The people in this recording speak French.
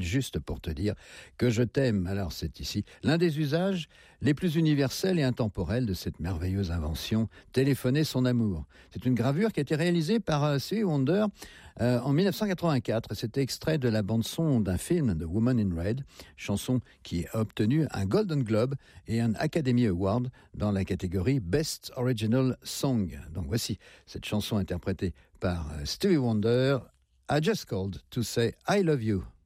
Juste pour te dire que je t'aime. Alors c'est ici l'un des usages les plus universels et intemporels de cette merveilleuse invention, téléphoner son amour. C'est une gravure qui a été réalisée par Stevie Wonder en 1984. C'était extrait de la bande-son d'un film, The Woman in Red, chanson qui a obtenu un Golden Globe et un Academy Award dans la catégorie Best Original Song. Donc voici cette chanson interprétée par Stevie Wonder, I Just Called to Say I Love You.